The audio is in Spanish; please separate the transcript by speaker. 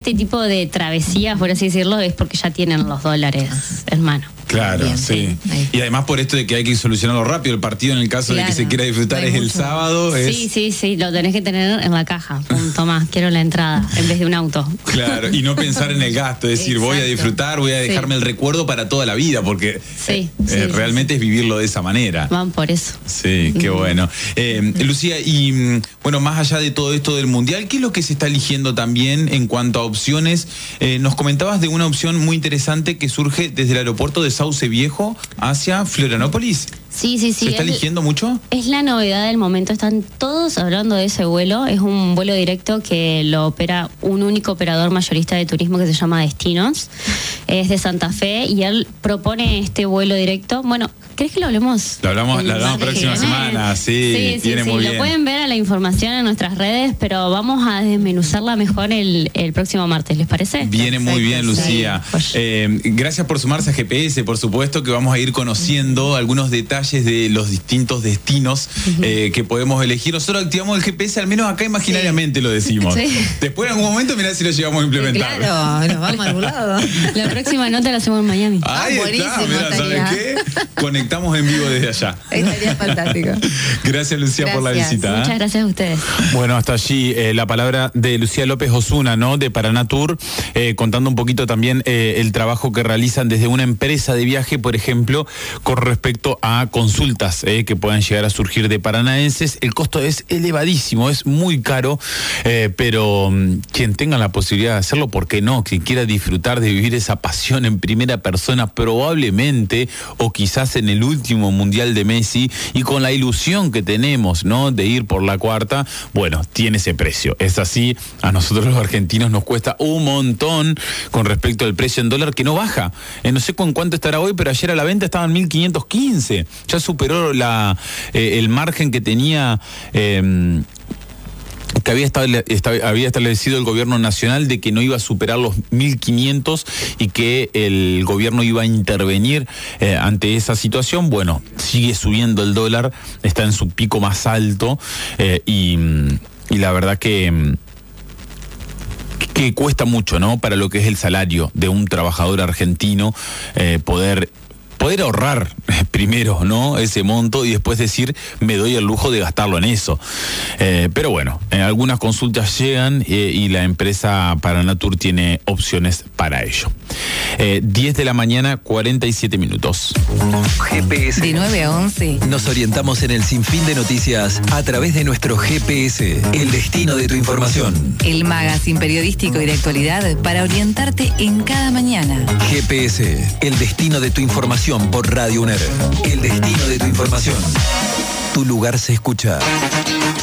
Speaker 1: este tipo de travesías, por así decirlo, es porque ya tienen los dólares en mano.
Speaker 2: Claro,
Speaker 3: Bien,
Speaker 2: sí. Y además por esto de que hay que solucionarlo rápido, el partido en el caso de que se quiera disfrutar es el sábado.
Speaker 1: Sí, lo tenés que tener en la caja. Tomás, quiero la entrada en vez de un auto.
Speaker 2: Claro, y no pensar en el gasto, es decir, voy a disfrutar, voy a dejarme el recuerdo para toda la vida, porque realmente es vivirlo de esa manera.
Speaker 1: Van por eso.
Speaker 2: Sí, qué bueno. Lucía, y bueno, más allá de todo esto del Mundial, ¿qué es lo que se está eligiendo también en cuanto a opciones? Nos comentabas de una opción muy interesante que surge desde el aeropuerto de Sauce Viejo hacia Florianópolis.
Speaker 1: Sí.
Speaker 2: ¿Se está eligiendo mucho?
Speaker 1: Es la novedad del momento, están todos hablando de ese vuelo, es un vuelo directo que lo opera un único operador mayorista de turismo que se llama Destinos, es de Santa Fe y él propone este vuelo directo. Bueno, ¿crees que lo hablemos?
Speaker 2: Lo hablamos la próxima semana, sí, viene muy bien.
Speaker 1: Lo pueden ver a la información en nuestras redes, pero vamos a desmenuzarla mejor el próximo martes, ¿les parece?
Speaker 2: Viene muy bien, Lucía. Gracias por sumarse a GPS, por supuesto que vamos a ir conociendo algunos detalles de los distintos destinos que podemos elegir. Nosotros activamos el GPS, al menos acá imaginariamente lo decimos. Después en algún momento mirá si lo llegamos a implementar.
Speaker 3: Claro, nos vamos a algún lado.
Speaker 1: La próxima nota la hacemos en Miami.
Speaker 2: Ahí está, mirá, ¿sabes qué? Conectamos en vivo desde allá.
Speaker 3: Estaría fantástico.
Speaker 2: Gracias, Lucía, por la visita.
Speaker 1: Muchas gracias a ustedes.
Speaker 2: Bueno, hasta allí la palabra de Lucía López Osuna, ¿no? De Paraná Tour, contando un poquito también el trabajo que realizan desde una empresa de viaje, por ejemplo, con respecto a consultas que puedan llegar a surgir de paranaenses. El costo es elevadísimo, es muy caro, pero quien tenga la posibilidad de hacerlo, ¿por qué no? Quien quiera disfrutar de vivir esa pasión en primera persona, probablemente, o quizás en el último Mundial de Messi, y con la ilusión que tenemos, ¿no?, de ir por la cuarta, bueno, tiene ese precio. Es así, a nosotros los argentinos nos cuesta un montón con respecto al precio en dólar, que no baja. No sé con cuánto estará hoy, pero ayer a la venta estaban 1.515. Ya superó el margen que tenía que había establecido el gobierno nacional de que no iba a superar los 1.500 y que el gobierno iba a intervenir ante esa situación. Bueno, sigue subiendo el dólar, está en su pico más alto y la verdad que cuesta mucho, ¿no?, para lo que es el salario de un trabajador argentino, poder ahorrar primero, ¿no?, ese monto y después decir, me doy el lujo de gastarlo en eso. Pero bueno, algunas consultas llegan y la empresa Paraná Tour tiene opciones para ello. 10 de la mañana, 47 minutos.
Speaker 4: GPS.
Speaker 3: De 9 a 11.
Speaker 4: Nos orientamos en el sinfín de noticias a través de nuestro GPS, el destino de tu información.
Speaker 3: El magazine periodístico y de actualidad para orientarte en cada mañana.
Speaker 4: GPS, el destino de tu información por Radio UNER. El destino de tu información. Tu lugar se escucha.